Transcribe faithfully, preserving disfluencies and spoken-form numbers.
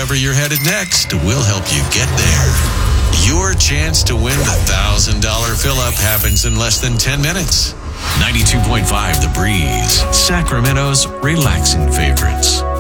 wherever you're headed next, we'll help you get there. Your chance to win the one thousand dollars fill-up happens in less than ten minutes. ninety-two point five The Breeze, Sacramento's relaxing favorites.